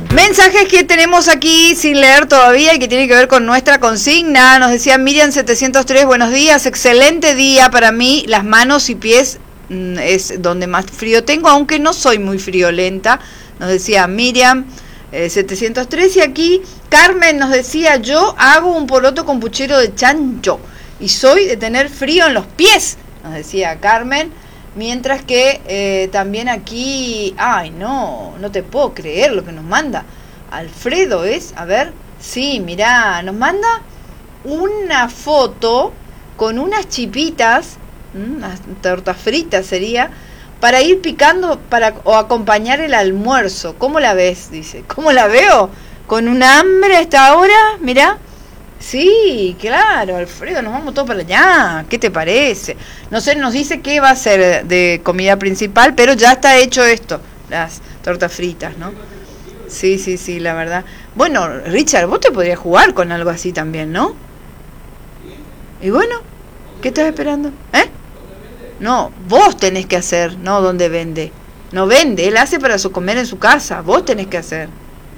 Mensajes que tenemos aquí sin leer todavía y que tiene que ver con nuestra consigna. Nos decía Miriam 703, buenos días, excelente día para mí, las manos y pies es donde más frío tengo, aunque no soy muy friolenta, nos decía Miriam 703. Y aquí Carmen nos decía, yo hago un poroto con puchero de chancho y soy de tener frío en los pies, nos decía Carmen. Mientras que también aquí, ay no te puedo creer lo que nos manda Alfredo, es, a ver, sí, mirá, nos manda una foto con unas chipitas, unas tortas fritas sería, para ir picando o acompañar el almuerzo. ¿Cómo la ves? Dice, ¿cómo la veo? Con un hambre a esta hora, mirá. Sí, claro, Alfredo, nos vamos todos para allá. ¿Qué te parece? No sé, nos dice qué va a ser de comida principal, pero ya está hecho esto, las tortas fritas, ¿no? Sí, la verdad. Bueno, Richard, vos te podrías jugar con algo así también, ¿no? Y bueno, ¿qué estás esperando? No, vos tenés que hacer, no donde vende. No vende, él hace para su comer en su casa, vos tenés que hacer.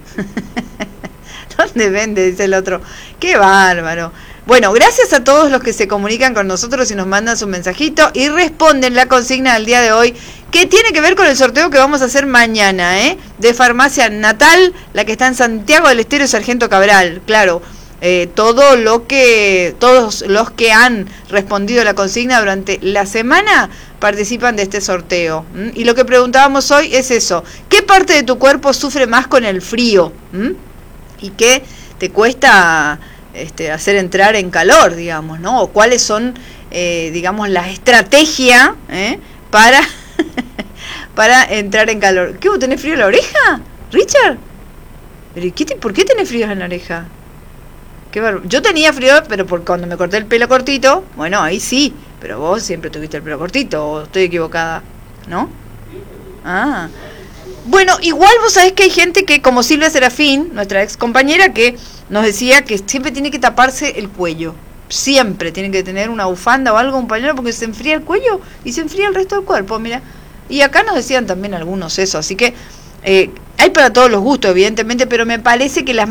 ¿Dónde vende? Dice el otro. ¡Qué bárbaro! Bueno, gracias a todos los que se comunican con nosotros y nos mandan su mensajito y responden la consigna del día de hoy, que tiene que ver con el sorteo que vamos a hacer mañana, de Farmacia Natal, la que está en Santiago del Estero y Sargento Cabral. Claro, todos los que han respondido la consigna durante la semana participan de este sorteo. Y lo que preguntábamos hoy es eso: ¿qué parte de tu cuerpo sufre más con el frío? ¿Y qué te cuesta hacer entrar en calor, digamos, ¿no? O cuáles son, digamos, las estrategias para para entrar en calor. ¿Qué, vos tenés frío en la oreja, Richard? ¿Pero por qué tenés frío en la oreja? Yo tenía frío, pero cuando me corté el pelo cortito, bueno, ahí sí, pero vos siempre tuviste el pelo cortito, o estoy equivocada, ¿no? Ah. Bueno, igual vos sabés que hay gente que, como Silvia Serafín, nuestra ex compañera, que nos decía que siempre tiene que taparse el cuello. Siempre tiene que tener una bufanda o algo, un pañuelo, porque se enfría el cuello y se enfría el resto del cuerpo, mira. Y acá nos decían también algunos eso, así que hay para todos los gustos, evidentemente, pero me parece que las